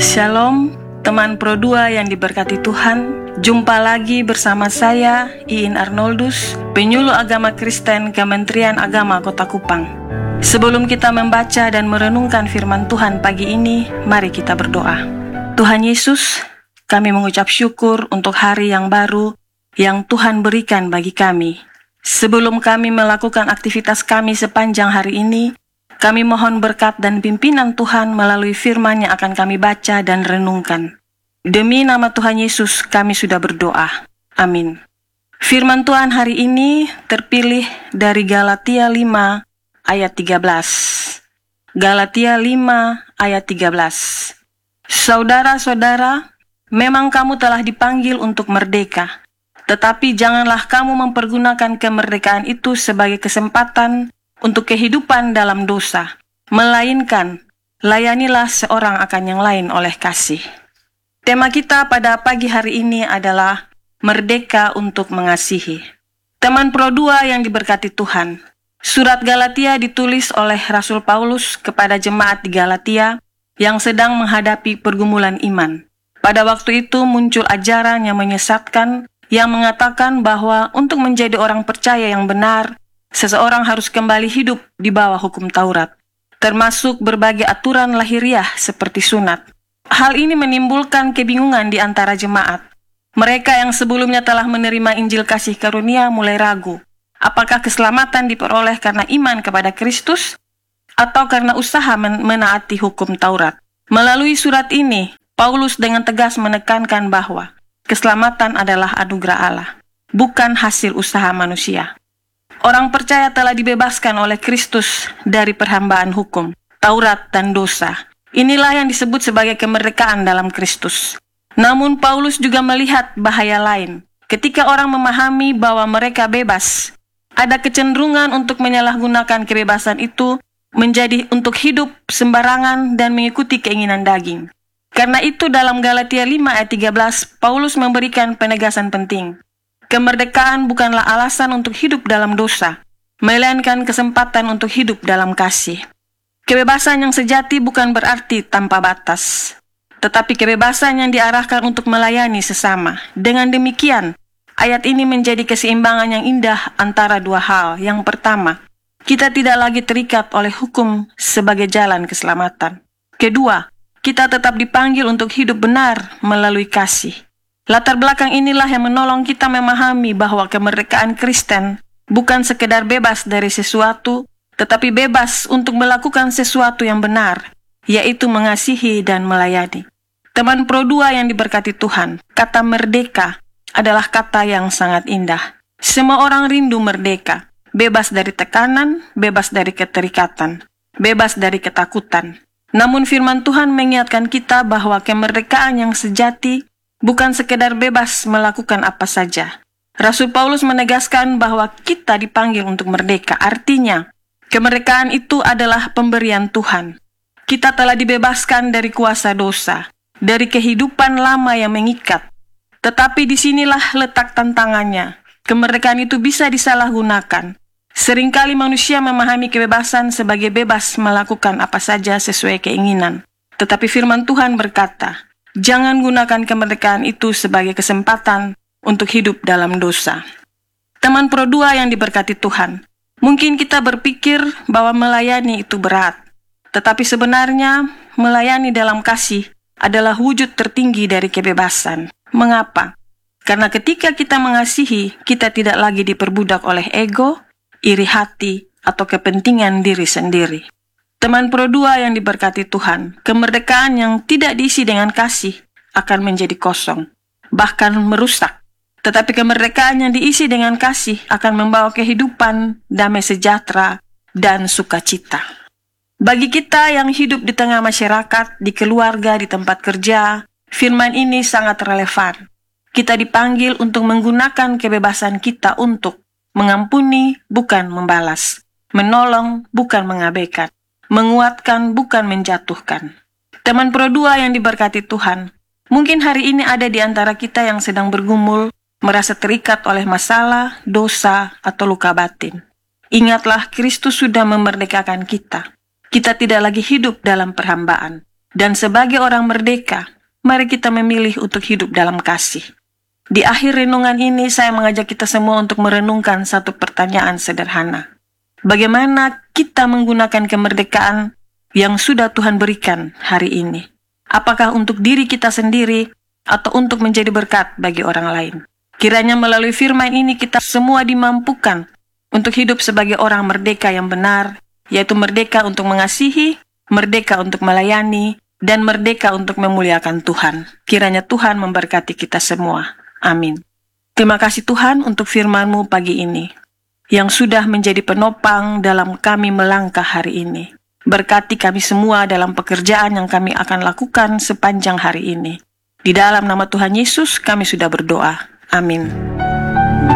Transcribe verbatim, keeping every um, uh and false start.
Shalom, teman Pro dua yang diberkati Tuhan. Jumpa lagi bersama saya, Iin Arnoldus, penyuluh agama Kristen Kementerian Agama Kota Kupang. Sebelum kita membaca dan merenungkan firman Tuhan pagi ini, mari kita berdoa. Tuhan Yesus, kami mengucap syukur untuk hari yang baru yang Tuhan berikan bagi kami. Sebelum kami melakukan aktivitas kami sepanjang hari ini, kami mohon berkat dan pimpinan Tuhan melalui firman yang akan kami baca dan renungkan. Demi nama Tuhan Yesus kami sudah berdoa. Amin. Firman Tuhan hari ini terpilih dari Galatia lima ayat tiga belas. Galatia lima ayat tiga belas. Saudara-saudara, memang kamu telah dipanggil untuk merdeka. Tetapi janganlah kamu mempergunakan kemerdekaan itu sebagai kesempatan untuk kehidupan dalam dosa, melainkan layanilah seorang akan yang lain oleh kasih. Tema kita pada pagi hari ini adalah merdeka untuk mengasihi. Teman Pro dua yang diberkati Tuhan, surat Galatia ditulis oleh Rasul Paulus kepada jemaat di Galatia yang sedang menghadapi pergumulan iman. Pada waktu itu muncul ajaran yang menyesatkan yang mengatakan bahwa untuk menjadi orang percaya yang benar, seseorang harus kembali hidup di bawah hukum Taurat, termasuk berbagai aturan lahiriah seperti sunat. Hal ini menimbulkan kebingungan di antara jemaat. Mereka yang sebelumnya telah menerima Injil kasih karunia mulai ragu, apakah keselamatan diperoleh karena iman kepada Kristus atau karena usaha men- menaati hukum Taurat. Melalui surat ini, Paulus dengan tegas menekankan bahwa keselamatan adalah anugerah Allah, bukan hasil usaha manusia. Orang percaya telah dibebaskan oleh Kristus dari perhambaan hukum, Taurat, dan dosa. Inilah yang disebut sebagai kemerdekaan dalam Kristus. Namun Paulus juga melihat bahaya lain. Ketika orang memahami bahwa mereka bebas, ada kecenderungan untuk menyalahgunakan kebebasan itu menjadi untuk hidup sembarangan dan mengikuti keinginan daging. Karena itu dalam Galatia lima ayat tiga belas, Paulus memberikan penegasan penting. Kemerdekaan bukanlah alasan untuk hidup dalam dosa, melainkan kesempatan untuk hidup dalam kasih. Kebebasan yang sejati bukan berarti tanpa batas, tetapi kebebasan yang diarahkan untuk melayani sesama. Dengan demikian, ayat ini menjadi keseimbangan yang indah antara dua hal. Yang pertama, kita tidak lagi terikat oleh hukum sebagai jalan keselamatan. Kedua, kita tetap dipanggil untuk hidup benar melalui kasih. Latar belakang inilah yang menolong kita memahami bahwa kemerdekaan Kristen bukan sekedar bebas dari sesuatu, tetapi bebas untuk melakukan sesuatu yang benar, yaitu mengasihi dan melayani. Teman Pro dua yang diberkati Tuhan, kata merdeka adalah kata yang sangat indah. Semua orang rindu merdeka, bebas dari tekanan, bebas dari keterikatan, bebas dari ketakutan. Namun firman Tuhan mengingatkan kita bahwa kemerdekaan yang sejati bukan sekedar bebas melakukan apa saja. Rasul Paulus menegaskan bahwa kita dipanggil untuk merdeka, artinya kemerdekaan itu adalah pemberian Tuhan. Kita telah dibebaskan dari kuasa dosa, dari kehidupan lama yang mengikat. Tetapi disinilah letak tantangannya. Kemerdekaan itu bisa disalahgunakan. Seringkali manusia memahami kebebasan sebagai bebas melakukan apa saja sesuai keinginan. Tetapi firman Tuhan berkata, jangan gunakan kemerdekaan itu sebagai kesempatan untuk hidup dalam dosa. Teman Pro dua yang diberkati Tuhan, mungkin kita berpikir bahwa melayani itu berat. Tetapi sebenarnya melayani dalam kasih adalah wujud tertinggi dari kebebasan. Mengapa? Karena ketika kita mengasihi, kita tidak lagi diperbudak oleh ego, iri hati, atau kepentingan diri sendiri. Teman Pro dua yang diberkati Tuhan, kemerdekaan yang tidak diisi dengan kasih akan menjadi kosong, bahkan merusak. Tetapi kemerdekaan yang diisi dengan kasih akan membawa kehidupan, damai sejahtera, dan sukacita. Bagi kita yang hidup di tengah masyarakat, di keluarga, di tempat kerja, firman ini sangat relevan. Kita dipanggil untuk menggunakan kebebasan kita untuk mengampuni, bukan membalas, menolong, bukan mengabaikan, menguatkan, bukan menjatuhkan. Teman Pro dua yang diberkati Tuhan, mungkin hari ini ada di antara kita yang sedang bergumul, merasa terikat oleh masalah, dosa, atau luka batin. Ingatlah, Kristus sudah memerdekakan kita. Kita tidak lagi hidup dalam perhambaan. Dan sebagai orang merdeka, mari kita memilih untuk hidup dalam kasih. Di akhir renungan ini, saya mengajak kita semua untuk merenungkan satu pertanyaan sederhana. Bagaimana kita menggunakan kemerdekaan yang sudah Tuhan berikan hari ini? Apakah untuk diri kita sendiri atau untuk menjadi berkat bagi orang lain? Kiranya melalui firman ini kita semua dimampukan untuk hidup sebagai orang merdeka yang benar, yaitu merdeka untuk mengasihi, merdeka untuk melayani, dan merdeka untuk memuliakan Tuhan. Kiranya Tuhan memberkati kita semua. Amin. Terima kasih Tuhan untuk firman-Mu pagi ini, yang sudah menjadi penopang dalam kami melangkah hari ini. Berkati kami semua dalam pekerjaan yang kami akan lakukan sepanjang hari ini. Di dalam nama Tuhan Yesus kami sudah berdoa. Amin.